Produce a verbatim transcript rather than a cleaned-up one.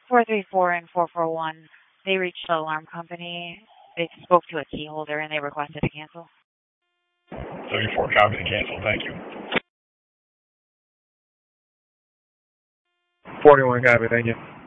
four three four and four four one. They reached the alarm company. They spoke to a key holder and they requested to cancel. thirty-four, copy to cancel. Thank you. forty-one, copy. Thank you.